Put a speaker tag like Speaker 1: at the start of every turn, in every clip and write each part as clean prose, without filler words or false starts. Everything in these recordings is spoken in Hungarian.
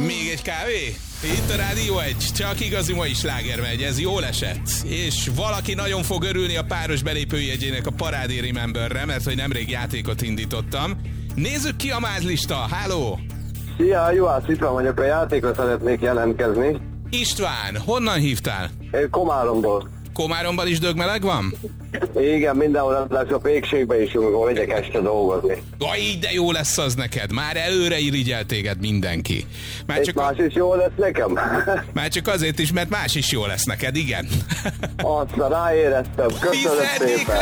Speaker 1: Még egy kávé? Itt a Rádió 1, csak igazi mai sláger megy, ez jól esett. És valaki nagyon fog örülni a páros belépőjegyének a Parádé Rememberre, mert hogy nemrég játékot indítottam. Nézzük ki a mázlista, háló!
Speaker 2: Szia, Juhász István vagyok, a játékra szeretnék jelentkezni.
Speaker 1: István, honnan hívtál?
Speaker 2: Én Komáromból.
Speaker 1: Komáromban is dögmeleg van?
Speaker 2: Igen, mindenhol lesz a pékségbe is, amikor megyek este dolgozni.
Speaker 1: Így de jó lesz az neked, már előre irigyel téged mindenki.
Speaker 2: És más is jó lesz nekem?
Speaker 1: Már csak azért is, mert más is jó lesz neked, igen.
Speaker 2: Aztán ráéreztem, köszönöm szépen.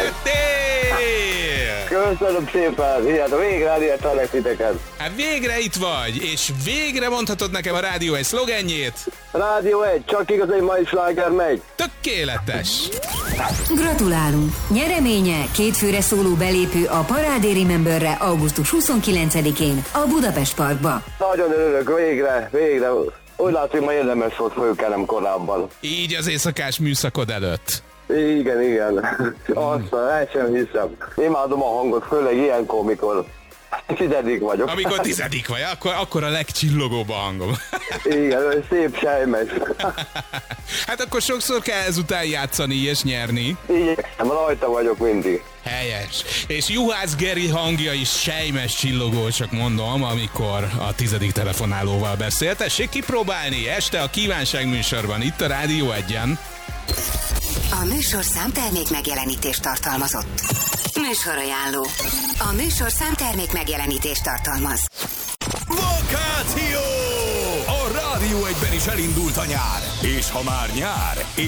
Speaker 2: Köszönöm szépen, hát végre elértelek titeket.
Speaker 1: Hát végre itt vagy, és végre mondhatod nekem a Rádió 1 szlogenjét.
Speaker 2: Rádió 1, csak igazi mai sláger megy.
Speaker 1: Tökéletes.
Speaker 3: Gratulálunk! Nyereménye kétfőre szóló belépő a Parádé Rememberre augusztus 29-én a Budapest Parkba.
Speaker 2: Nagyon örülök, végre. Úgy látszik, ma érdemes volt fölkelnem korábban.
Speaker 1: Így az éjszakás műszakod előtt.
Speaker 2: Igen. Aztán el sem hiszem. Imádom a hangot, főleg ilyenkor, mikor 10. vagyok.
Speaker 1: Amikor 10. vagy, akkor a legcsillogóbb a hangom.
Speaker 2: Igen, szép sejmes.
Speaker 1: Hát akkor sokszor kell ezután játszani és nyerni.
Speaker 2: Igyekszem, rajta vagyok mindig.
Speaker 1: Helyes. És Juhász Geri hangja is sejmes csillogó, csak mondom, amikor a 10. telefonálóval beszél. Tessék kipróbálni este a kívánságműsorban, itt a Rádió 1-en.
Speaker 3: A műsorszám termék megjelenítést tartalmazott. Műsorajánló. A műsorszám termék megjelenítést tartalmaz.
Speaker 4: Vakáció! A Rádió 1-ben is elindult a nyár. És ha már nyár,